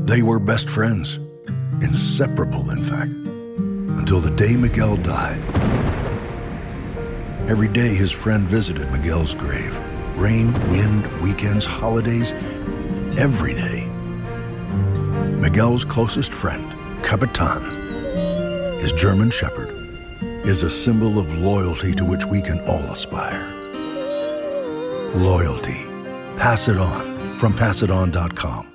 They were best friends, inseparable, in fact, until the day Miguel died. Every day his friend visited Miguel's grave. Rain, wind, weekends, holidays, every day. Miguel's closest friend, Capitan, his German shepherd, is a symbol of loyalty to which we can all aspire. Loyalty. Pass it on from PassItOn.com.